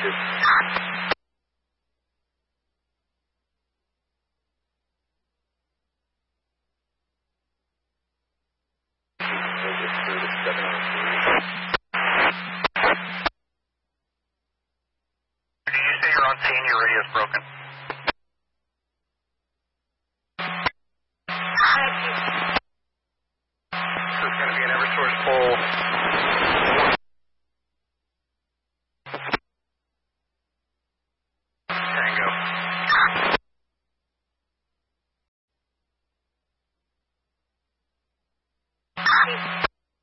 Did you say you're on scene? Your radio's broken. So it's going to be an Eversource pole. Tango.